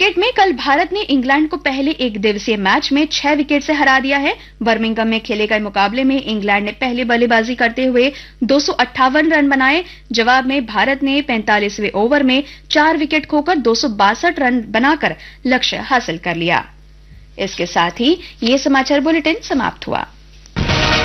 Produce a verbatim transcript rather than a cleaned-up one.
Cricket में कल भारत ने इंग्लैंड को पहले एक दिवसीय मैच में छह विकेट से हरा दिया है। बर्मिंघम में खेले गए मुकाबले में इंग्लैंड ने पहले बल्लेबाजी करते हुए दो सौ अट्ठावन रन बनाए। जवाब में भारत ने पैंतालीसवें ओवर में चार विकेट खोकर दो सौ बासठ रन बनाकर लक्ष्य हासिल कर लिया। इसके साथ ही ये समाचार बुलेटिन समाप्त हुआ।